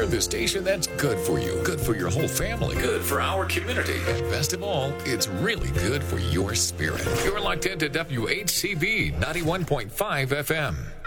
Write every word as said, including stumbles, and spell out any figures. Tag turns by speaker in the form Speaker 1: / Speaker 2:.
Speaker 1: We're the station that's good for you, good for your whole family, good for our community, and best of all, it's really good for your spirit. You're locked into W H C B ninety-one point five F M.